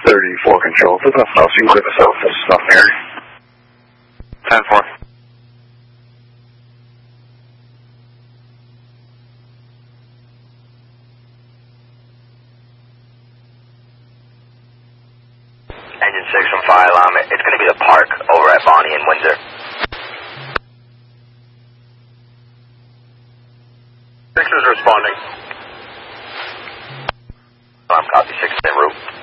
34 control. This is South. You clear the South. This is South Mary. 10-4. Engine 6 from fire alarm. It's going to be the park over at Bonnie and Windsor. 6 is responding. Copy 6 en route.